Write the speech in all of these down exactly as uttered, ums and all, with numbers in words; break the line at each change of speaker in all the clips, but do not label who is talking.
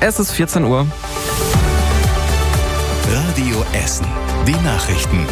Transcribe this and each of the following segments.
Es ist vierzehn Uhr.
Radio Essen. Die Nachrichten.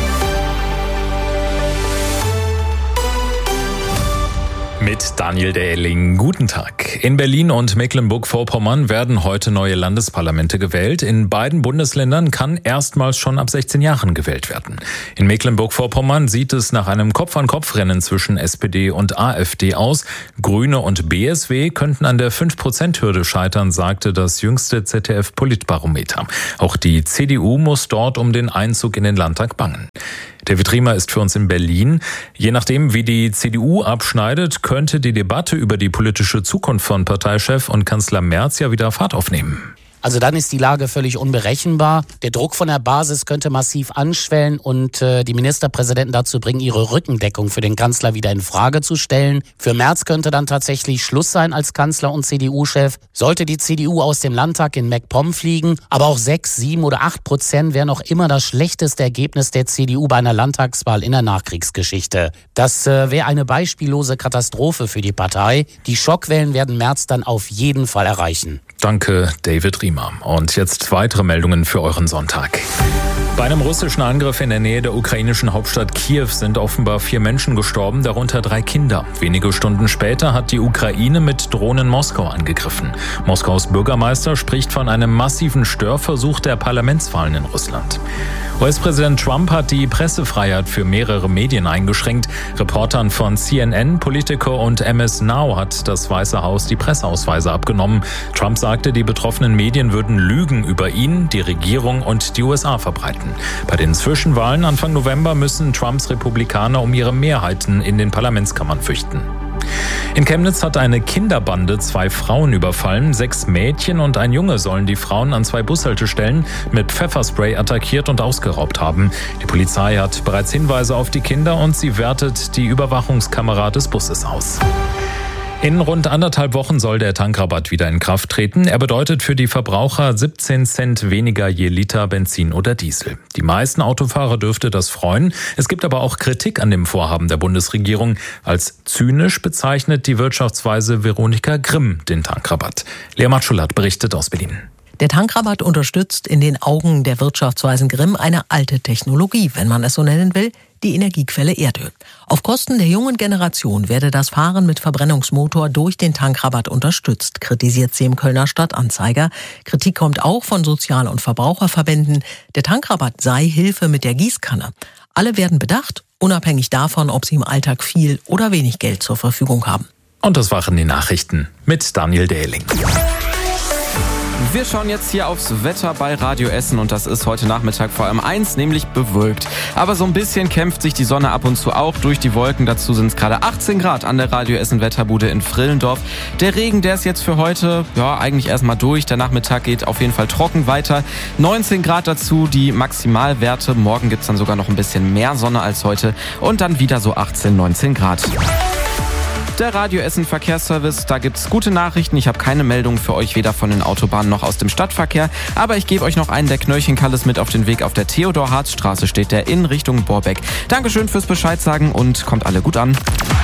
Mit Daniel Dehling. Guten Tag. In Berlin und Mecklenburg-Vorpommern werden heute neue Landesparlamente gewählt. In beiden Bundesländern kann erstmals schon ab sechzehn Jahren gewählt werden. In Mecklenburg-Vorpommern sieht es nach einem Kopf-an-Kopf-Rennen zwischen S P D und AfD aus. Grüne und B S W könnten an der fünf Prozent Hürde scheitern, sagte das jüngste Z D F-Politbarometer. Auch die C D U muss dort um den Einzug in den Landtag bangen. David Riemer ist für uns in Berlin. Je nachdem, wie die C D U abschneidet, könnte die Debatte über die politische Zukunft von Parteichef und Kanzler Merz ja wieder Fahrt aufnehmen.
Also dann ist die Lage völlig unberechenbar. Der Druck von der Basis könnte massiv anschwellen und äh, die Ministerpräsidenten dazu bringen, ihre Rückendeckung für den Kanzler wieder in Frage zu stellen. Für Merz könnte dann tatsächlich Schluss sein als Kanzler und C D U-Chef. Sollte die C D U aus dem Landtag in MacPom fliegen, aber auch sechs, sieben oder acht Prozent wäre noch immer das schlechteste Ergebnis der C D U bei einer Landtagswahl in der Nachkriegsgeschichte. Das äh, wäre eine beispiellose Katastrophe für die Partei. Die Schockwellen werden Merz dann auf jeden Fall erreichen.
Danke, David Riemer. Und jetzt weitere Meldungen für euren Sonntag. Bei einem russischen Angriff in der Nähe der ukrainischen Hauptstadt Kiew sind offenbar vier Menschen gestorben, darunter drei Kinder. Wenige Stunden später hat die Ukraine mit Drohnen Moskau angegriffen. Moskaus Bürgermeister spricht von einem massiven Störversuch der Parlamentswahlen in Russland. U S-Präsident Trump hat die Pressefreiheit für mehrere Medien eingeschränkt. Reportern von C N N, Politico und M S Now hat das Weiße Haus die Presseausweise abgenommen. Trump sagte, die betroffenen Medien würden Lügen über ihn, die Regierung und die U S A verbreiten. Bei den Zwischenwahlen Anfang November müssen Trumps Republikaner um ihre Mehrheiten in den Parlamentskammern fürchten. In Chemnitz hat eine Kinderbande zwei Frauen überfallen. Sechs Mädchen und ein Junge sollen die Frauen an zwei Bushaltestellen mit Pfefferspray attackiert und ausgeraubt haben. Die Polizei hat bereits Hinweise auf die Kinder und sie wertet die Überwachungskamera des Busses aus. In rund anderthalb Wochen soll der Tankrabatt wieder in Kraft treten. Er bedeutet für die Verbraucher siebzehn Cent weniger je Liter Benzin oder Diesel. Die meisten Autofahrer dürfte das freuen. Es gibt aber auch Kritik an dem Vorhaben der Bundesregierung. Als zynisch bezeichnet die Wirtschaftsweise Veronika Grimm den Tankrabatt. Lea Matschulat berichtet aus Berlin.
Der Tankrabatt unterstützt in den Augen der Wirtschaftsweisen Grimm eine alte Technologie, wenn man es so nennen will, die Energiequelle Erdöl. Auf Kosten der jungen Generation werde das Fahren mit Verbrennungsmotor durch den Tankrabatt unterstützt, kritisiert sie im Kölner Stadtanzeiger. Kritik kommt auch von Sozial- und Verbraucherverbänden. Der Tankrabatt sei Hilfe mit der Gießkanne. Alle werden bedacht, unabhängig davon, ob sie im Alltag viel oder wenig Geld zur Verfügung haben.
Und das waren die Nachrichten mit Daniel Dehling.
Wir schauen jetzt hier aufs Wetter bei Radio Essen und das ist heute Nachmittag vor allem eins, nämlich bewölkt. Aber so ein bisschen kämpft sich die Sonne ab und zu auch durch die Wolken. Dazu sind es gerade achtzehn Grad an der Radio Essen Wetterbude in Frillendorf. Der Regen, der ist jetzt für heute ja eigentlich erstmal durch. Der Nachmittag geht auf jeden Fall trocken weiter. neunzehn Grad dazu die Maximalwerte. Morgen gibt's dann sogar noch ein bisschen mehr Sonne als heute und dann wieder so achtzehn, neunzehn Grad. Der Radio Essen Verkehrsservice, da gibt's gute Nachrichten. Ich habe keine Meldung für euch, weder von den Autobahnen noch aus dem Stadtverkehr. Aber ich gebe euch noch einen der Knöllchenkalles mit auf den Weg. Auf der Theodor-Harz-Straße steht der in Richtung Borbeck. Dankeschön fürs Bescheid sagen und kommt alle gut an.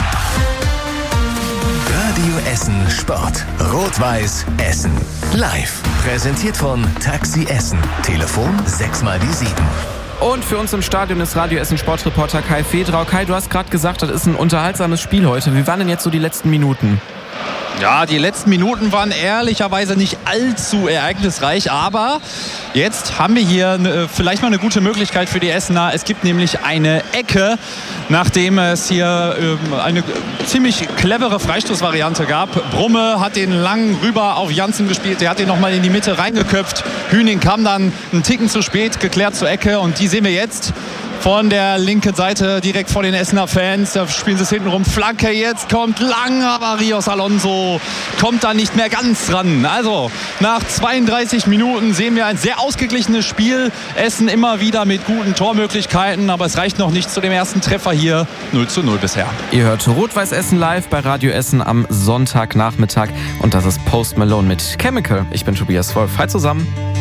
Radio Essen Sport. Rot-Weiß Essen. Live. Präsentiert von Taxi Essen. Telefon sechs mal die sieben.
Und für uns im Stadion ist Radio Essen Sportreporter Kai Fedrau. Kai, du hast gerade gesagt, das ist ein unterhaltsames Spiel heute. Wie waren denn jetzt so die letzten Minuten?
Ja, die letzten Minuten waren ehrlicherweise nicht allzu ereignisreich, aber jetzt haben wir hier eine, vielleicht mal eine gute Möglichkeit für die Essener. Es gibt nämlich eine Ecke, nachdem es hier äh, eine ziemlich clevere Freistoßvariante gab. Brumme hat den lang rüber auf Janssen gespielt, der hat den nochmal in die Mitte reingeköpft. Hüning kam dann einen Ticken zu spät, geklärt zur Ecke und die sehen wir jetzt. Von der linken Seite direkt vor den Essener Fans. Da spielen sie es hinten rum. Flanke jetzt kommt lang, aber Rios Alonso kommt da nicht mehr ganz dran. Also nach zweiunddreißig Minuten sehen wir ein sehr ausgeglichenes Spiel. Essen immer wieder mit guten Tormöglichkeiten, aber es reicht noch nicht zu dem ersten Treffer hier. null zu null bisher.
Ihr hört Rot-Weiß Essen live bei Radio Essen am Sonntagnachmittag und das ist Post Malone mit Chemical. Ich bin Tobias Wolf. Hi zusammen.